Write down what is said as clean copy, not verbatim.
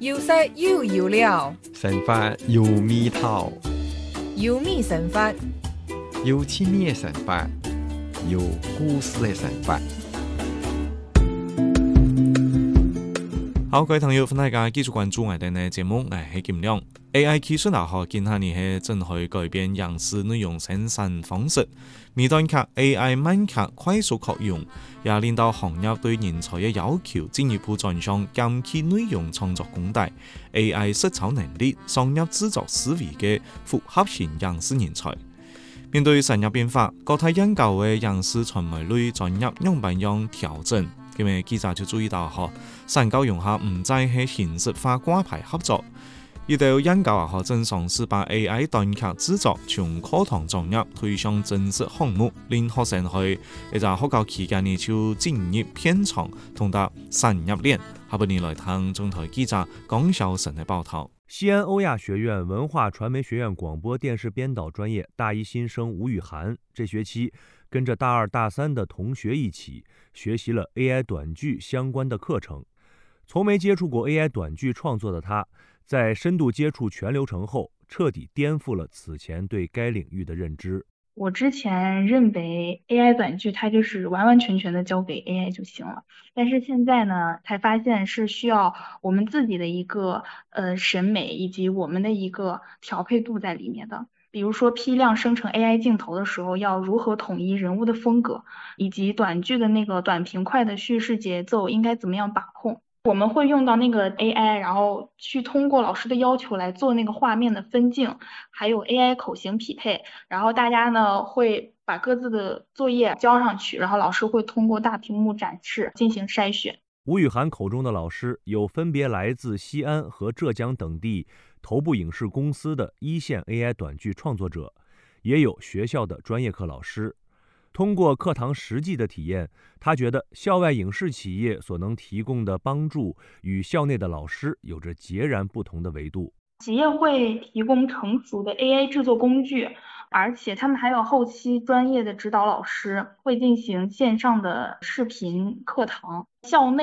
有色有油了， 神法有味道， 有米神法， 有趣味的神法，有故事的神法。好，各位朋友，歡迎大家繼續關注我哋嘅節目，我係金亮。AI 技術大學今下年係正去改變影視內容生產方式，微短劇 AI 慢劇快速擴容，也令到行業對人才嘅要求進一步轉向減輕內容創作工大 AI 實操能力、商業製作思維嘅複合型影視人才。面對產業變化，各大研究嘅影視傳媒類專業樣板樣調整。咁樣記者就注意到，產教用下唔再係形式化掛牌合作，而到研究正嘗試把 AI 短劇製作從課堂專業推向正式項目，令學生去一個學校期間就進入片場同達產業鏈。下半年來聽中台記者江曉晨嘅報道。 西安歐亞學院文化傳媒學院廣播電視編導專業大一新生吳雨涵，這學期跟着大二大三的同學一起學習了 AI 短劇相關的課程。從沒接觸過 AI 短劇創作的他，在深度接觸全流程後，徹底顛覆了此前對該領域的認知。 我之前認為 AI 短劇它就是完完全全的交給 AI 就行了，但是現在呢，才發現是需要我們自己的一個審美以及我們的一個調配度在裡面的。比如說批量生成 AI 鏡頭的時候，要如何統一人物的風格，以及短劇的那個短平快的敘事節奏應該怎麼樣把控。我們會用到那個 AI， 然後去通過老師的要求來做那個畫面的分鏡，還有 AI 口型匹配，然後大家呢會把各自的作業交上去，然後老師會通過大屏幕展示進行篩選。 吳雨涵口中的老師有分別來自西安和浙江等地頭部影視公司的一線 AI 短劇創作者，也有學校的專業課老師。通過課堂實際的體驗，他覺得校外影視企業所能提供的幫助與校內的老師有着截然不同的維度。 企業會提供成熟的 AI 製作工具，而且他們還有後期專業的指導老師，會進行線上的視頻課堂。校內